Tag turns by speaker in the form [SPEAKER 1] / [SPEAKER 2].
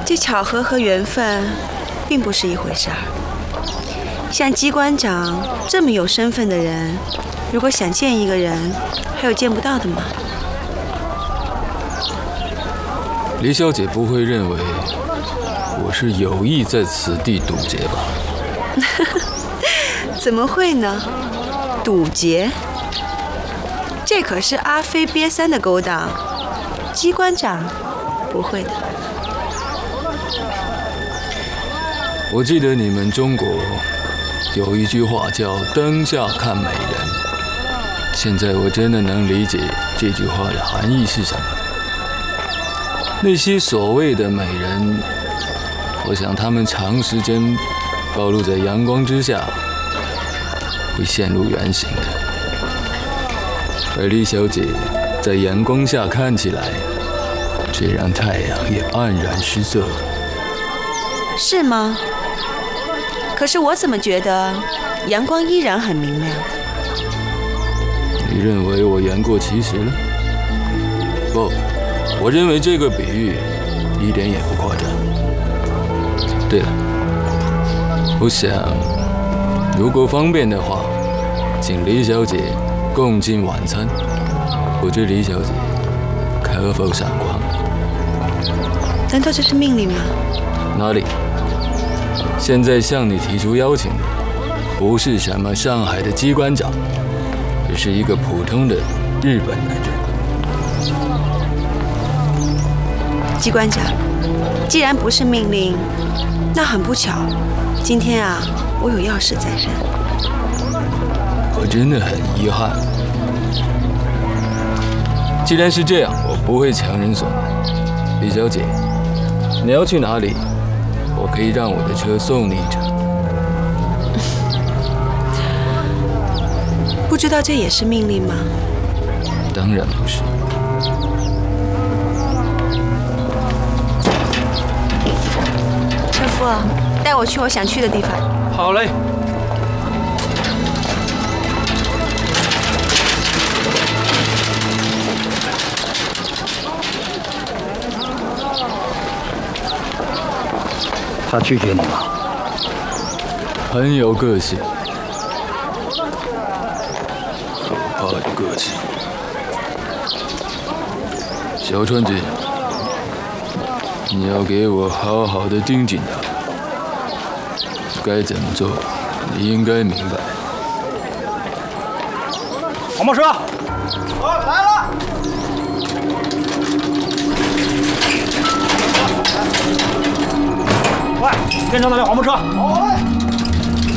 [SPEAKER 1] 这巧合和缘分并不是一回事儿。像机关长这么有身份的人，如果想见一个人，还有见不到的吗？
[SPEAKER 2] 李小姐不会认为我是有意在此地堵截吧？
[SPEAKER 1] 怎么会呢？堵截？这可是阿飞瘪三的勾当，机关长不会的。
[SPEAKER 2] 我记得你们中国有一句话叫“灯下看美人”，现在我真的能理解这句话的含义是什么。那些所谓的美人，我想她们长时间暴露在阳光之下，会陷入原形的。而李小姐在阳光下看起来，却让太阳也黯然失色。
[SPEAKER 1] 是吗？可是我怎么觉得阳光依然很明亮？
[SPEAKER 2] 你认为我言过其实了？不，我认为这个比喻一点也不夸张。对了，我想，如果方便的话，请李小姐共进晚餐。不知李小姐可否赏光？
[SPEAKER 1] 难道这是命令吗？
[SPEAKER 2] 哪里？现在向你提出邀请的，不是什么上海的机关长，而是一个普通的日本男人。
[SPEAKER 1] 机关长，既然不是命令，那很不巧，今天啊，我有要事在身。
[SPEAKER 2] 我真的很遗憾。既然是这样，我不会强人所难。李小姐，你要去哪里？我可以让我的车送你一程。
[SPEAKER 1] 不知道这也是命令吗？
[SPEAKER 2] 当然不是。
[SPEAKER 1] 车夫，带我去我想去的地方。
[SPEAKER 2] 好嘞。
[SPEAKER 3] 他拒绝你吗？
[SPEAKER 2] 很有个性，可怕的个性。小川子，你要给我好好的盯紧他，该怎么做，你应该明白。
[SPEAKER 3] 黄包车，来了。快，跟上那辆黄包车。好嘞。